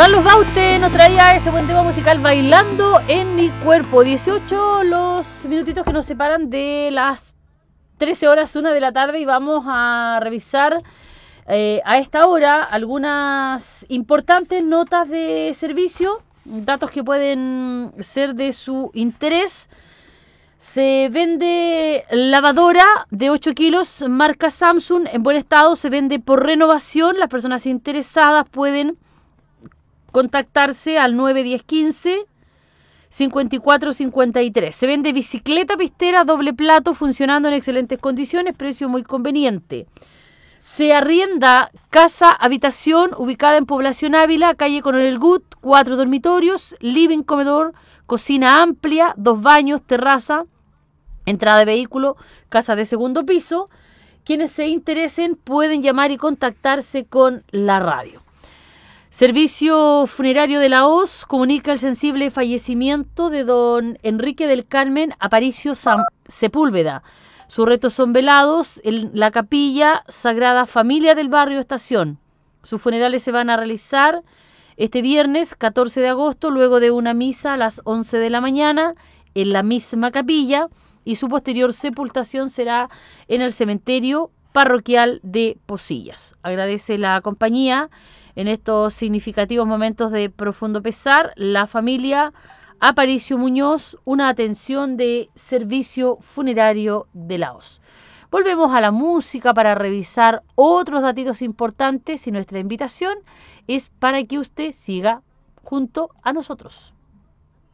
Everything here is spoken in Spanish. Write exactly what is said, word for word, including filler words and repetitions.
Carlos Baute nos traía ese buen tema musical, Bailando en mi cuerpo. dieciocho los minutitos que nos separan de las trece horas, una de la tarde, y vamos a revisar eh, a esta hora algunas importantes notas de servicio, datos que pueden ser de su interés. Se vende lavadora de ocho kilos, marca Samsung, en buen estado, se vende por renovación. Las personas interesadas pueden contactarse al nueve diez quince cincuenta y cuatro cincuenta y tres. Se vende bicicleta pistera doble plato funcionando en excelentes condiciones, precio muy conveniente. Se arrienda casa habitación ubicada en Población Ávila, calle Coronel Gut, cuatro dormitorios, living, comedor, cocina amplia, dos baños, terraza, entrada de vehículo, casa de segundo piso. Quienes se interesen pueden llamar y contactarse con la radio. Servicio Funerario de la Hoz comunica el sensible fallecimiento de don Enrique del Carmen Aparicio Sepúlveda. Sus restos son velados en la Capilla Sagrada Familia del Barrio Estación. Sus funerales se van a realizar este viernes catorce de agosto, luego de una misa a las once de la mañana en la misma capilla, y su posterior sepultación será en el cementerio parroquial de Posillas. Agradece la compañía en estos significativos momentos de profundo pesar la familia Aparicio Muñoz, una atención de Servicio Funerario de la Hoz. Volvemos a la música para revisar otros datos importantes, y nuestra invitación es para que usted siga junto a nosotros.